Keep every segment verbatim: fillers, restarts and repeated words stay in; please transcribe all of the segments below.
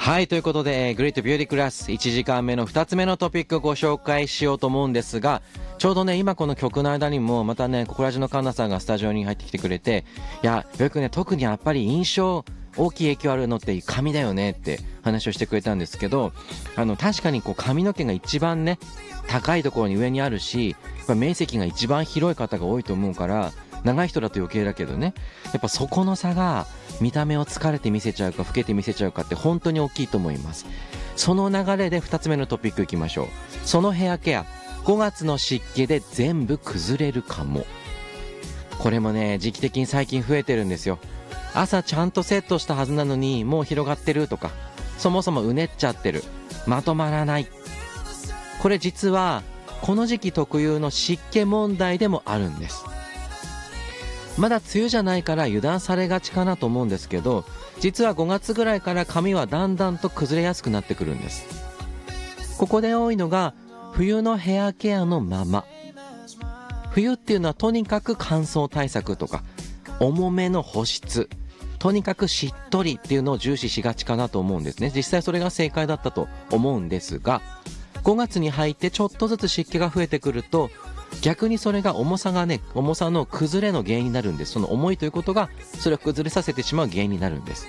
はい、ということで、グレートビューティークラスいちじかんめのふたつめのトピックをご紹介しようと思うんですが、ちょうどね、今この曲の間にもまたね、ココラジのカンナさんがスタジオに入ってきてくれて、いや、よくね、特にやっぱり印象大きい影響あるのって髪だよねって話をしてくれたんですけど、あの確かにこう髪の毛が一番ね、高いところに上にあるし、やっぱ面積が一番広い方が多いと思うから、長い人だと余計だけどね、やっぱそこの差が見た目を疲れて見せちゃうか老けて見せちゃうかって本当に大きいと思います。その流れでふたつめのトピックいきましょう。そのヘアケア、ごがつの湿気で全部崩れるかも。これもね、時期的に最近増えてるんですよ。朝ちゃんとセットしたはずなのにもう広がってるとか、そもそもうねっちゃってる、まとまらない。これ実はこの時期特有の湿気問題でもあるんです。まだ梅雨じゃないから油断されがちかなと思うんですけど、実はごがつぐらいから髪はだんだんと崩れやすくなってくるんです。ここで多いのが冬のヘアケアのまま。冬っていうのはとにかく乾燥対策とか重めの保湿、とにかくしっとりっていうのを重視しがちかなと思うんですね。実際それが正解だったと思うんですが、ごがつに入ってちょっとずつ湿気が増えてくると、逆にそれが重さがね、重さの崩れの原因になるんです。その重いということがそれを崩れさせてしまう原因になるんです。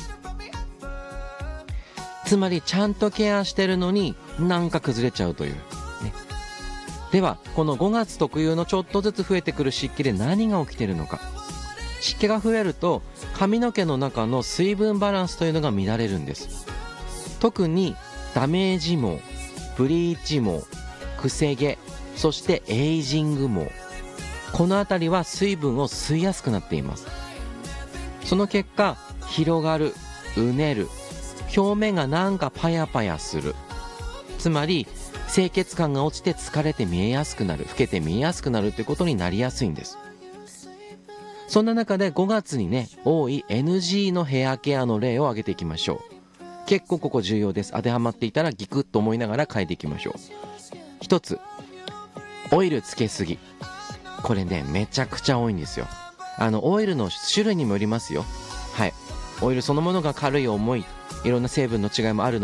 つまりちゃんとケアしてるのになんか崩れちゃうという、ね、ではこのごがつ特有のちょっとずつ増えてくる湿気で何が起きているのか。湿気が増えると髪の毛の中の水分バランスというのが乱れるんです。特にダメージ毛、ブリーチ毛、くせ毛、そしてエイジング毛、この辺りは水分を吸いやすくなっています。その結果、広がる、うねる、表面がなんかパヤパヤする、つまり清潔感が落ちて疲れて見えやすくなる、老けて見えやすくなるということになりやすいんです。そんな中でごがつにね、多い エヌジー のヘアケアの例を挙げていきましょう。結構ここ重要です。当てはまっていたらギクッと思いながら変えていきましょう。一つ、オイルつけすぎ。これね、めちゃくちゃ多いんですよ。あのオイルの種類にもよりますよ。はい、オイルそのものが軽い重い、いろんな成分の違いもあるの